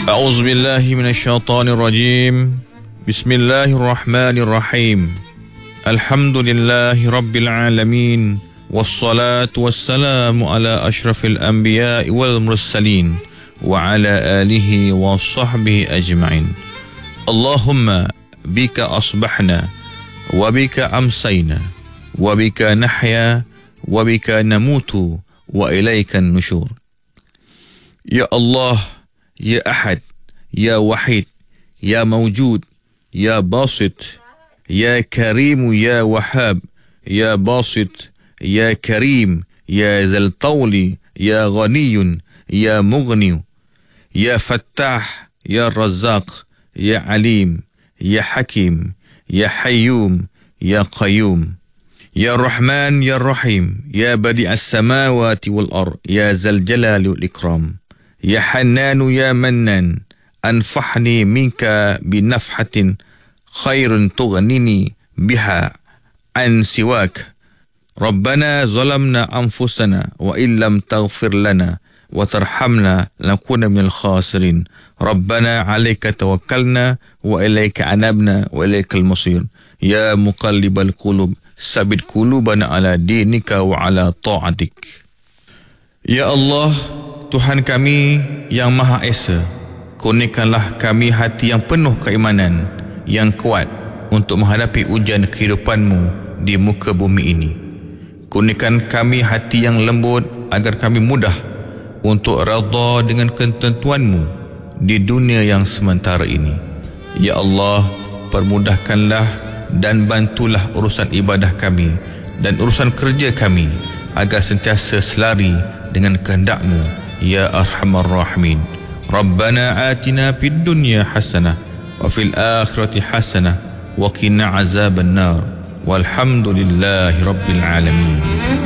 أعوذ بالله من الشيطان الرجيم. بسم الله الرحمن الرحيم. الحمد لله رب العالمين، والصلاة والسلام على أشرف الأنبياء والمرسلين وعلى آله وصحبه أجمعين. اللهم بك أصبحنا وبك أمسينا وبك نحيا وبك نموت وإليك النشور. يا الله، يا أحد، يا وحيد، يا موجود، يا باسط، يا كريم، يا وهاب، يا باسط، يا كريم، يا ذا الطول، يا غني، يا مغني، يا فتاح، يا رزاق، يا عليم، يا حكيم، يا حيوم، يا قيوم، يا الرحمن، يا الرحيم، يا بديع السماوات والأرض، يا ذا الجلال والإكرام، يا حنان، يا منان، أنفحني منك بنفحة خير تغنيني بها عن سواك. ربنا ظلمنا أنفسنا وإن لم تغفر لنا وترحمنا لنكون من الخاسرين. ربنا عليك توكلنا وإليك أنبنا وإليك المصير. يا مقلب القلوب ثبت قلوبنا على دينك وعلى طاعتك. Ya Allah, Tuhan kami yang Maha Esa, kurniakanlah kami hati yang penuh keimanan, yang kuat untuk menghadapi ujian kehidupan-Mu di muka bumi ini. Kurniakan kami hati yang lembut agar kami mudah untuk redha dengan ketentuan-Mu di dunia yang sementara ini. Ya Allah, permudahkanlah dan bantulah urusan ibadah kami dan urusan kerja kami agar sentiasa selari dengan kehendak-Mu, ya Arhamar Rahimin. Rabbana atina fid dunya hasanah wa fil akhirati hasanah wa qina azaban nar. Walhamdulillahi rabbil alamin.